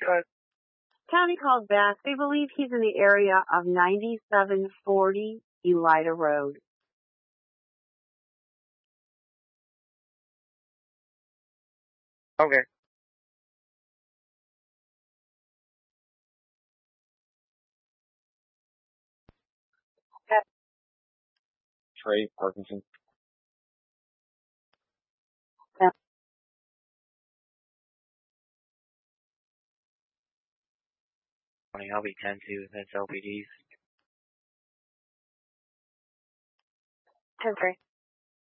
Good. County called back. They believe he's in the area of 9740 Elida Road. Okay. Trey Parkinson. Yeah. I'll be 10-2. That's LPDs. 10-3.